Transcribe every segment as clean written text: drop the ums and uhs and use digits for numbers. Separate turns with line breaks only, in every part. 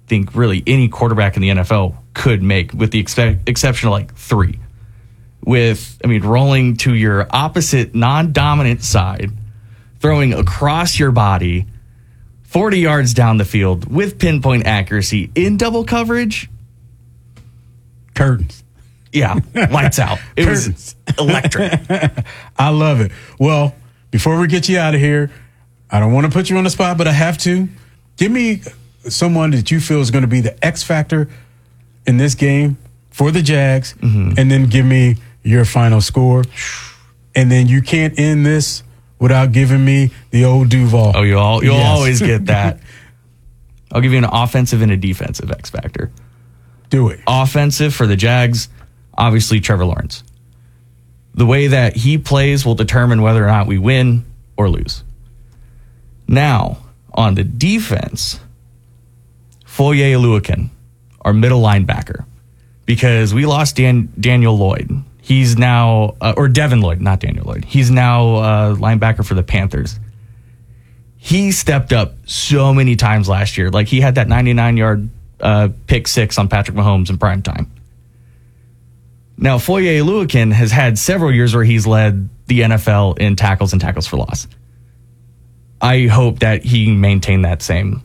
think really any quarterback in the NFL could make, with the exception of like 3. Rolling to your opposite non-dominant side, throwing across your body 40 yards down the field with pinpoint accuracy in double coverage.
Curtains.
Yeah, lights out. It was electric.
I love it. Well, before we get you out of here, I don't want to put you on the spot, but I have to. Give me someone that you feel is going to be the X factor in this game for the Jags, and then give me your final score. And then you can't end this without giving me the old Duval.
Oh, you'll always get that. I'll give you an offensive and a defensive X factor.
Do it.
Offensive for the Jags, obviously Trevor Lawrence. The way that he plays will determine whether or not we win or lose. Now, on the defense, Foye Oluokun, our middle linebacker, because we lost Daniel Lloyd. He's now, or Devin Lloyd, not Daniel Lloyd. He's now linebacker for the Panthers. He stepped up so many times last year. Like, he had that 99-yard pick 6 on Patrick Mahomes in prime time. Now, Foye Oluokun has had several years where he's led the NFL in tackles and tackles for loss. I hope that he maintained that same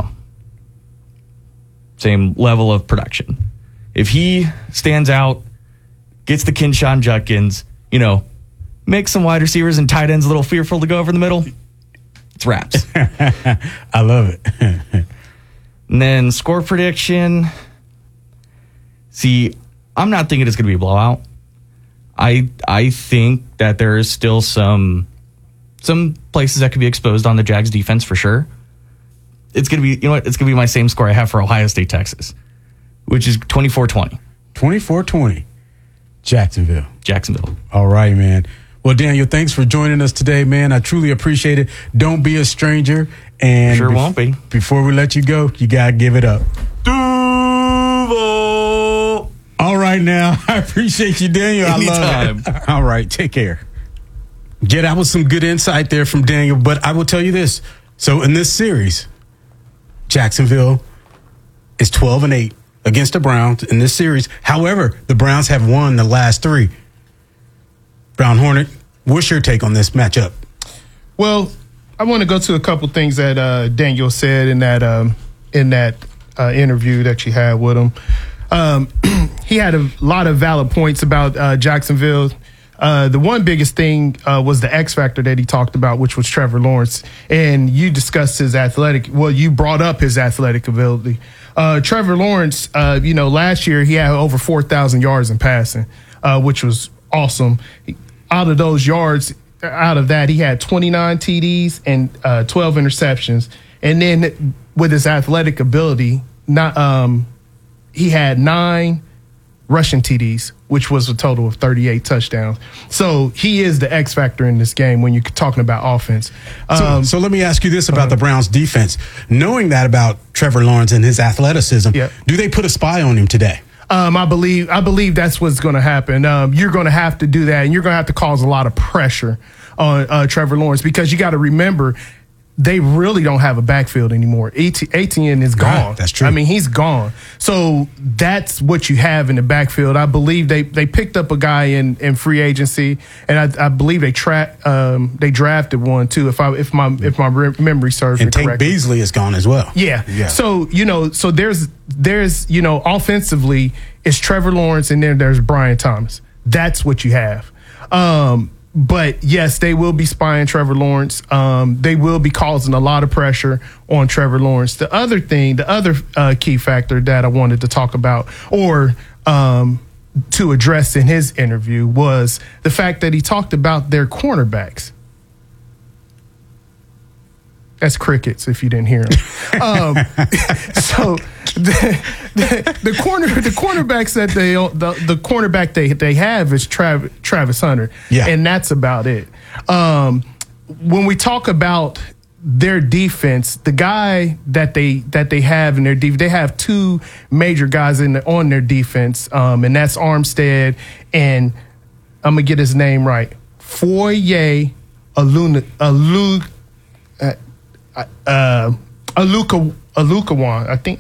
level of production. If he stands out, gets the Kinshawn Judkins, makes some wide receivers and tight ends a little fearful to go over the middle, it's wraps.
I love it.
And then score prediction. See, I'm not thinking it's going to be a blowout. I think that there is still some places that could be exposed on the Jags defense for sure. It's going to be, it's going to be my same score I have for Ohio State, Texas, which is 24-20.
24-20. Jacksonville. All right, man. Well, Daniel, thanks for joining us today, man. I truly appreciate it. Don't be a stranger. And
sure won't be.
Before we let you go, you got to give it up.
Duval.
All right, now. I appreciate you, Daniel.
Anytime.
I love it. All right, take care. Yeah, that was some good insight there from Daniel. But I will tell you this. So in this series, Jacksonville is 12-8 against the Browns in this series. However, the Browns have won the last 3. Brown Hornet, what's your take on this matchup?
Well, I want to go to a couple things that Daniel said in that interview that you had with him. He had a lot of valid points about Jacksonville. The one biggest thing was the X factor that he talked about, which was Trevor Lawrence. And you discussed his you brought up his athletic ability. Trevor Lawrence, last year he had over 4,000 yards in passing, which was awesome. Out of that, he had 29 TDs and 12 interceptions. And then with his athletic ability, he had 9 rushing TDs, which was a total of 38 touchdowns. So he is the X factor in this game when you're talking about offense.
So let me ask you this about the Browns defense. Knowing that about Trevor Lawrence and his athleticism, do they put a spy on him today?
I believe that's what's going to happen. You're going to have to do that, and you're going to have to cause a lot of pressure on Trevor Lawrence, because you got to remember they really don't have a backfield anymore. Etienne is gone.
Right, that's true.
I mean, he's gone. So that's what you have in the backfield. I believe they picked up a guy in free agency, and I believe they drafted one too. If my memory serves me correctly.
And Tank Beasley is gone as well.
Yeah. So there's offensively it's Trevor Lawrence, and then there's Brian Thomas. That's what you have. But yes, they will be spying Trevor Lawrence. They will be causing a lot of pressure on Trevor Lawrence. The other key factor that I wanted to talk about or to address in his interview was the fact that he talked about their cornerbacks. That's crickets if you didn't hear him. So the cornerback they have is Travis Hunter, and that's about it. When we talk about their defense, the guy that they have in their defense, they have 2 major guys on their defense, and that's Armstead and I'm gonna get his name right, Foye Oluokun. I think